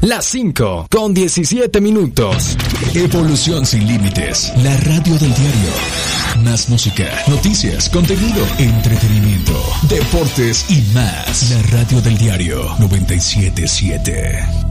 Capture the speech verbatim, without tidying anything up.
Las cinco con diecisiete minutos. Evolución sin límites. La radio del diario. Más música, noticias, contenido, entretenimiento, deportes y más. La radio del diario noventa y siete punto siete.